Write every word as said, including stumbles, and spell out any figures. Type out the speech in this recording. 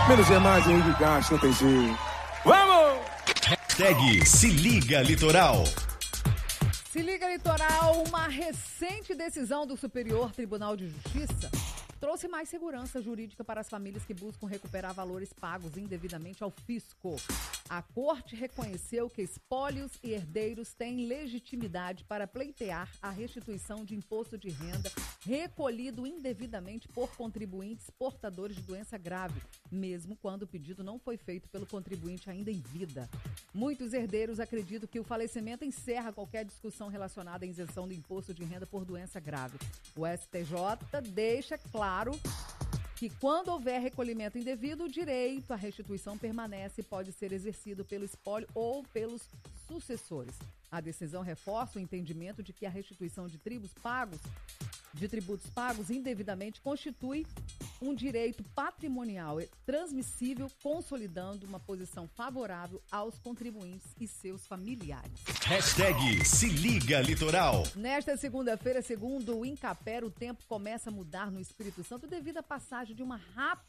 Menos é mais, hein, de gasto, não tem jeito. Vamos! Hashtag Se Liga Litoral. Se Liga Litoral, uma recente decisão do Superior Tribunal de Justiça trouxe mais segurança jurídica para as famílias que buscam recuperar valores pagos indevidamente ao fisco. A Corte reconheceu que espólios e herdeiros têm legitimidade para pleitear a restituição de imposto de renda recolhido indevidamente por contribuintes portadores de doença grave, mesmo quando o pedido não foi feito pelo contribuinte ainda em vida. Muitos herdeiros acreditam que o falecimento encerra qualquer discussão relacionada à isenção do imposto de renda por doença grave. O S T J deixa claro que quando houver recolhimento indevido, o direito à restituição permanece e pode ser exercido pelo espólio ou pelos sucessores. A decisão reforça o entendimento de que a restituição de tributos pagos, de tributos pagos indevidamente constitui um direito patrimonial transmissível, consolidando uma posição favorável aos contribuintes e seus familiares. Hashtag Se Liga Litoral. Nesta segunda-feira, segundo o Incapera, o tempo começa a mudar no Espírito Santo devido à passagem de uma rápida